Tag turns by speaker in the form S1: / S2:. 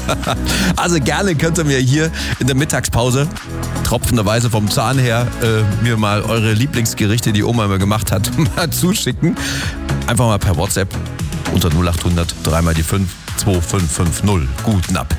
S1: Also gerne könnt ihr mir hier in der Mittagspause tropfenderweise vom Zahn her mir mal eure Lieblingsgerichte, die Oma immer gemacht hat, mal zuschicken. Einfach mal per WhatsApp unter 0800 3 mal die 5 2550. Guten Appetit.